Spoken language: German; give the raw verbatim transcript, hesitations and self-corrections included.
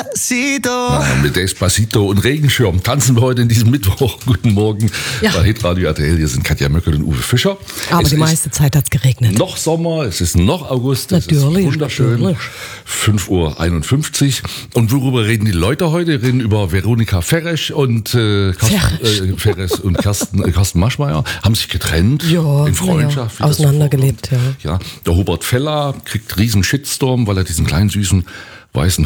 Despacito. Ja, mit Despacito und Regenschirm tanzen wir heute in diesem Mittwoch. Guten Morgen Ja. bei Hitradio R T L. Hier sind Katja Möckel und Uwe Fischer. Aber es die meiste Zeit hat es geregnet. noch Sommer, es ist noch August, es Natürlich, ist wunderschön. natürlich. fünf Uhr einundfünfzig. Und worüber reden die Leute heute? Die reden über Veronika Ferresch und äh, Carsten, äh, Ferres und Carsten, äh, Carsten Maschmeyer. Haben sich getrennt Ja, in Freundschaft. ja, wie das so auseinandergelebt, vorkommt. Ja, der Hubert Feller kriegt riesen Shitstorm, weil er diesen kleinen süßen weißen